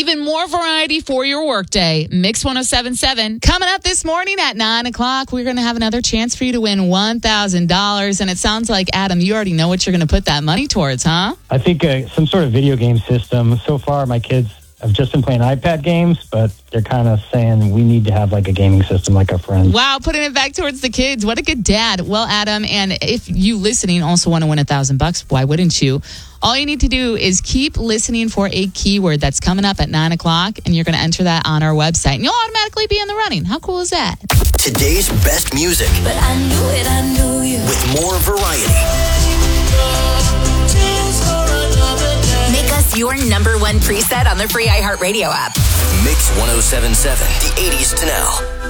Even more variety for your workday. Mix 107.7. Coming up this morning at 9 o'clock, we're going to have another chance for you to win $1,000. And it sounds like, Adam, you already know what you're going to put that money towards, huh? I think some sort of video game system. So far, my kids have just been playing iPad games, but they're kind of saying we need to have like a gaming system like our friends. Wow, putting it back towards the kids. What a good dad. Well, Adam, and if you listening also want to win $1,000, why wouldn't you? All you need to do is keep listening for a keyword that's coming up at 9 o'clock, and you're going to enter that on our website, and you'll automatically be in the running. How cool is that? Today's best music. But I knew you. With more variety. Make us your number one preset on the free iHeartRadio app. Mix 107.7. The 80s to now.